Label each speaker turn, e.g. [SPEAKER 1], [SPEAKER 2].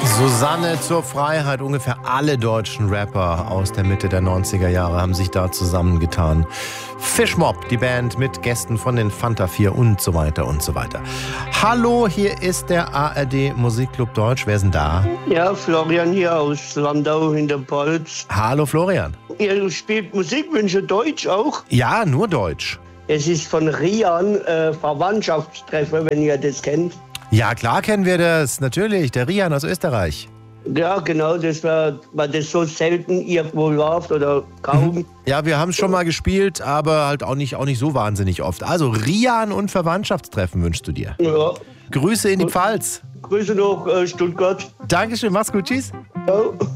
[SPEAKER 1] Susanne zur Freiheit. Ungefähr alle deutschen Rapper aus der Mitte der 90er Jahre haben sich da zusammengetan. Fischmob, die Band mit Gästen von den Fanta 4 und so weiter und so weiter. Hallo, hier ist der ARD Musikclub Deutsch. Wer ist denn da?
[SPEAKER 2] Ja, Florian hier aus Landau in der Pfalz.
[SPEAKER 1] Hallo Florian.
[SPEAKER 2] Ihr spielt Musikwünsche Deutsch auch?
[SPEAKER 1] Ja, nur Deutsch.
[SPEAKER 2] Es ist von Rian, Verwandtschaftstreffer, wenn ihr das kennt.
[SPEAKER 1] Ja, klar kennen wir das, natürlich. Der Rian aus Österreich.
[SPEAKER 2] Ja, genau, das war, weil das so selten irgendwo läuft oder kaum.
[SPEAKER 1] Ja, wir haben es schon mal gespielt, aber halt auch nicht so wahnsinnig oft. Also Rian und Verwandtschaftstreffen wünschst du dir.
[SPEAKER 2] Ja.
[SPEAKER 1] Grüße in die Pfalz.
[SPEAKER 2] Grüße nach Stuttgart.
[SPEAKER 1] Dankeschön, mach's gut, tschüss.
[SPEAKER 2] Ciao.